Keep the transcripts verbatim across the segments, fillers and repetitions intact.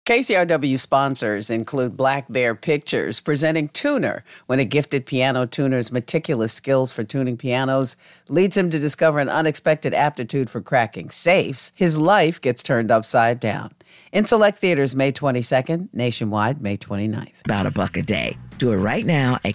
K C R W sponsors include Black Bear Pictures, presenting Tuner, when a gifted piano tuner's meticulous skills for tuning pianos leads him to discover an unexpected aptitude for cracking safes. His life gets turned upside down. In select theaters May twenty-second, nationwide May twenty-ninth. About a buck a day. Do it right now at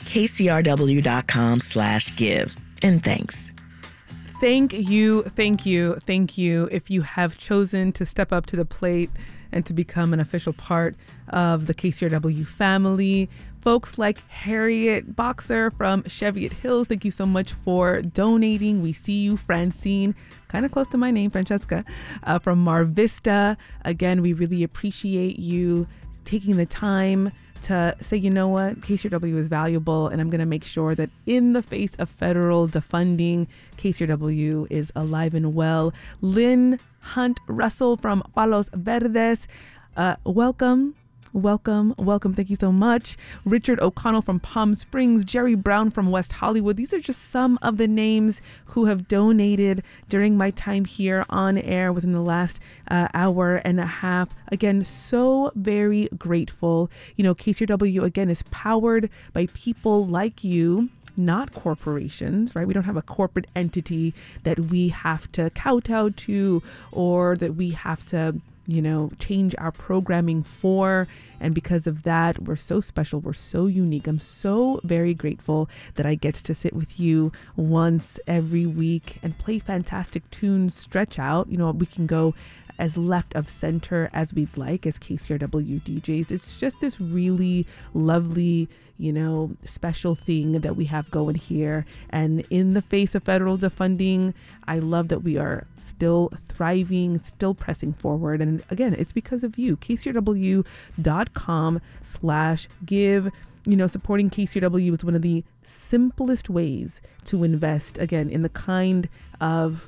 kcrw.com slash give. And thanks. Thank you, thank you, thank you if you have chosen to step up to the plate and to become an official part of the K C R W family. Folks like Harriet Boxer from Cheviot Hills, thank you so much for donating. We see you. Francine, kind of close to my name, Francesca, uh, from Mar Vista. Again, we really appreciate you taking the time to say, you know what, K C R W is valuable, and I'm going to make sure that in the face of federal defunding, K C R W is alive and well. Lynn Hunt Russell from Palos Verdes, uh, welcome. Welcome, welcome. Thank you so much. Richard O'Connell from Palm Springs, Jerry Brown from West Hollywood. These are just some of the names who have donated during my time here on air within the last uh, hour and a half. Again, so very grateful. You know, K C R W, again, is powered by people like you, not corporations, right? We don't have a corporate entity that we have to kowtow to or that we have to, you know, change our programming for. And because of that, we're so special. We're so unique. I'm so very grateful that I get to sit with you once every week and play fantastic tunes, stretch out. You know, we can go as left of center as we'd like as K C R W D Js. It's just this really lovely, you know, special thing that we have going here. And in the face of federal defunding, I love that we are still thriving, still pressing forward. And again, it's because of you. K C R W dot com slash give. You know, supporting K C R W is one of the simplest ways to invest, again, in the kind of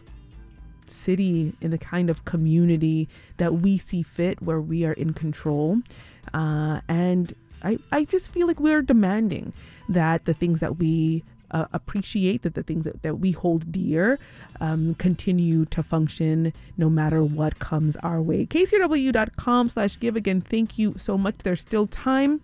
city, in the kind of community that we see fit, where we are in control. Uh, and I, I just feel like we're demanding that the things that we uh, appreciate, that the things that, that we hold dear, um, continue to function no matter what comes our way. K C R W dot com slash give. Again, thank you so much. There's still time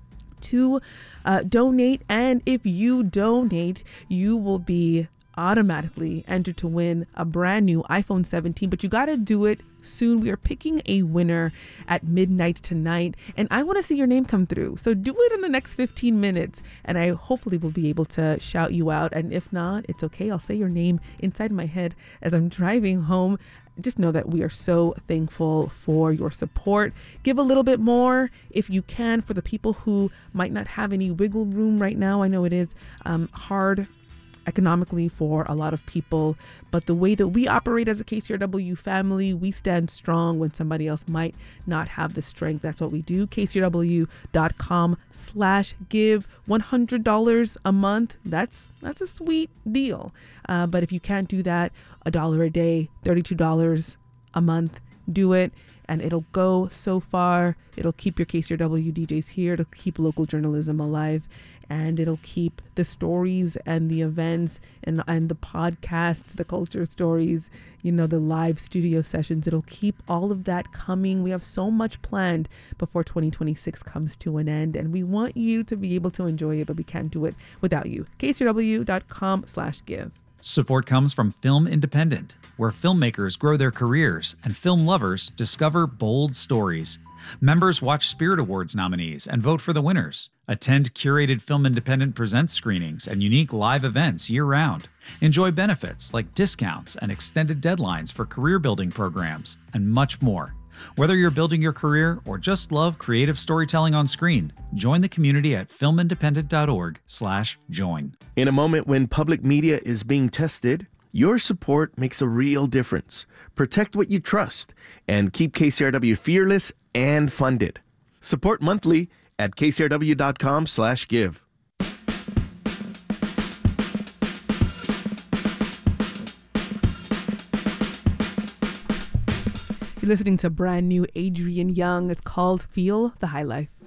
to uh, donate. And if you donate, you will be automatically entered to win a brand new iPhone seventeen, but you got to do it soon. We are picking a winner at midnight tonight, and I want to see your name come through. So do it in the next fifteen minutes, and I hopefully will be able to shout you out. And if not, it's okay. I'll say your name inside my head as I'm driving home. Just know that we are so thankful for your support. Give a little bit more if you can for the people who might not have any wiggle room right now. I know it is um, hard economically for a lot of people, but the way that we operate as a K C R W family, we stand strong when somebody else might not have the strength. That's what we do. K C R W dot com slash give. one hundred dollars a month. That's that's a sweet deal. Uh, but if you can't do that, a dollar a day, thirty-two dollars a month, do it. And it'll go so far. It'll keep your K C R W D Js here. It'll keep local journalism alive. And it'll keep the stories and the events and, and the podcasts, the culture stories, you know, the live studio sessions. It'll keep all of that coming. We have so much planned before twenty twenty-six comes to an end. And we want you to be able to enjoy it, but we can't do it without you. K C R W dot com slash give. Support comes from Film Independent, where filmmakers grow their careers and film lovers discover bold stories. Members watch Spirit Awards nominees and vote for the winners. Attend curated Film Independent Presents screenings and unique live events year-round. Enjoy benefits like discounts and extended deadlines for career-building programs, and much more. Whether you're building your career or just love creative storytelling on screen, join the community at film independent dot org slash join. In a moment when public media is being tested, your support makes a real difference. Protect what you trust and keep K C R W fearless and funded. Support monthly at K C R W dot com slash give. You're listening to brand new Adrian Young. It's called Feel the High Life.